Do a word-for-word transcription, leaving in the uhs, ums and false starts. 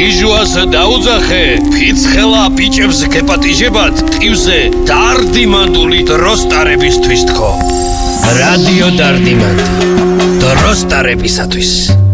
იჟუას დაუძახე, ფიცხელა ბიჭებს გეპატიჟებათ, ტივზე დარდიმანდული დროს ტარებისთვის თქო. რადიო დარდიმანდი, დროს ტარებისათვის.